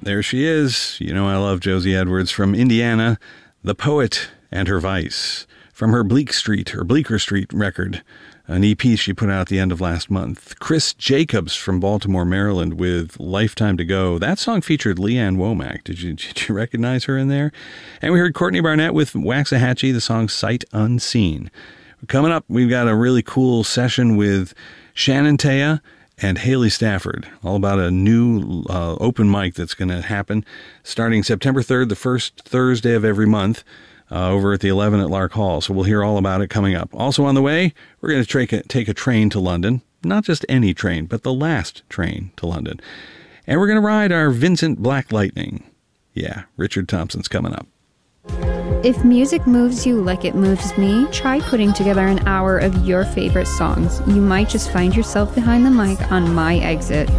there she is. You know I love Josie Edwards from Indiana, The Poet and Her Vice, from her Bleecker Street record, an EP she put out at the end of last month. Chris Jacobs from Baltimore, Maryland with Lifetime to Go. That song featured Leanne Womack. Did you recognize her in there? And we heard Courtney Barnett with Waxahachie, the song Sight Unseen. Coming up, we've got a really cool session with Shannon Taya and Haley Stafford, all about a new open mic that's going to happen starting September 3rd, the first Thursday of every month, over at the 11 at Lark Hall. So we'll hear all about it coming up. Also on the way, we're going to take a train to London. Not just any train, but the last train to London. And we're going to ride our Vincent Black Lightning. Yeah, Richard Thompson's coming up. If music moves you like it moves me, try putting together an hour of your favorite songs. You might just find yourself behind the mic on My Exit.